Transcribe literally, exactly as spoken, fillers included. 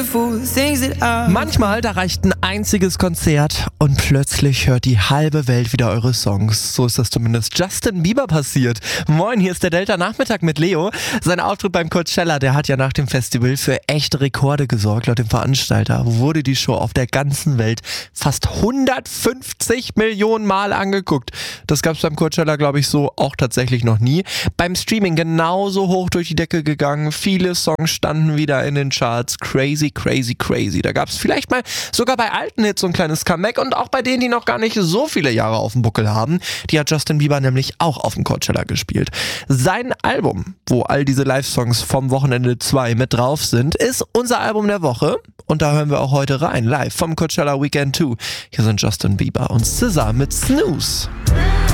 Manchmal, da reicht ein einziges Konzert und plötzlich hört die halbe Welt wieder eure Songs. So ist das zumindest Justin Bieber passiert. Moin, hier ist der Delta Nachmittag mit Leo. Sein Auftritt beim Coachella, der hat ja nach dem Festival für echte Rekorde gesorgt. Laut dem Veranstalter wurde die Show auf der ganzen Welt fast hundertfünfzig Millionen Mal angeguckt. Das gab es beim Coachella, glaube ich, so auch tatsächlich noch nie. Beim Streaming genauso hoch durch die Decke gegangen. Viele Songs standen wieder in den Charts. Crazy, crazy, crazy. Da gab es vielleicht mal sogar bei alten Hits so ein kleines Comeback und auch bei denen, die noch gar nicht so viele Jahre auf dem Buckel haben. Die hat Justin Bieber nämlich auch auf dem Coachella gespielt. Sein Album, wo all diese Live-Songs vom Wochenende zwei mit drauf sind, ist unser Album der Woche. Und da hören wir auch heute rein, live vom Coachella Weekend zwei. Hier sind Justin Bieber und S Z A mit Snooze.